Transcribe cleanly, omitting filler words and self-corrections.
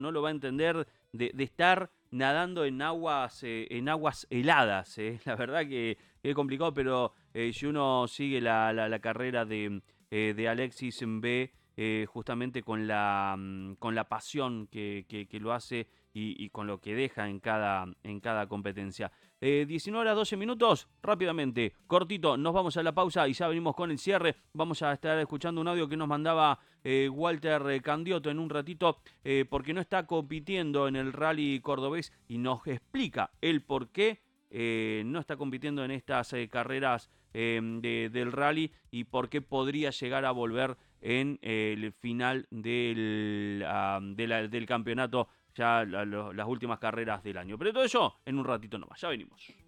no lo va a entender de estar nadando en aguas heladas. La verdad que es complicado, pero si uno sigue la carrera de Alexis ve justamente con la pasión que lo hace y con lo que deja en cada competencia. 19 horas 12 minutos, rápidamente, cortito, nos vamos a la pausa y ya venimos con el cierre. Vamos a estar escuchando un audio que nos mandaba Walter Candioto en un ratito, porque no está compitiendo en el rally cordobés y nos explica el por qué no está compitiendo en estas carreras del rally y por qué podría llegar a volver en el final del campeonato, ya las últimas carreras del año. Pero todo eso en un ratito nomás, ya venimos.